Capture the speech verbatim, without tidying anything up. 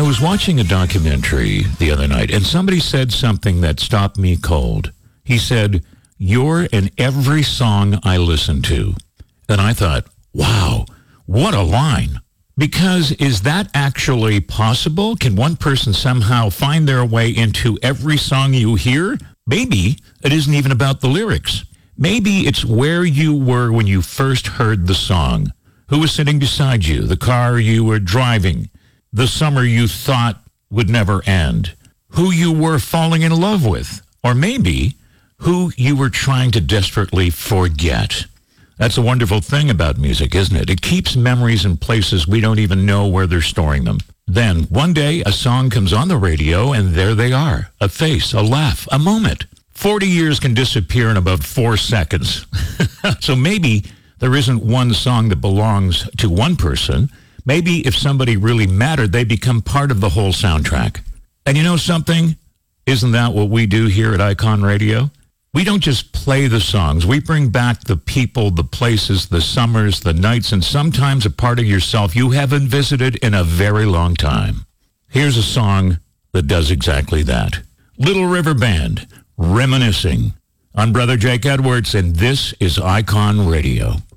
was watching a documentary the other night, and somebody said something that stopped me cold. He said, "You're in every song I listen to." And I thought, wow, what a line. Because is that actually possible? Can one person somehow find their way into every song you hear? Maybe it isn't even about the lyrics. Maybe it's where you were when you first heard the song. Who was sitting beside you? The car you were driving? The summer you thought would never end? Who you were falling in love with? Or maybe who you were trying to desperately forget? That's a wonderful thing about music, isn't it? It keeps memories in places we don't even know where they're storing them. Then, one day, a song comes on the radio, and there they are. A face, a laugh, a moment. Forty years can disappear in about four seconds. So maybe there isn't one song that belongs to one person. Maybe if somebody really mattered, they become part of the whole soundtrack. And you know something? Isn't that what we do here at Icon Radio? We don't just play the songs. We bring back the people, the places, the summers, the nights, and sometimes a part of yourself you haven't visited in a very long time. Here's a song that does exactly that. Little River Band, Reminiscing. I'm Brother Jake Edwards, and this is Icon Radio.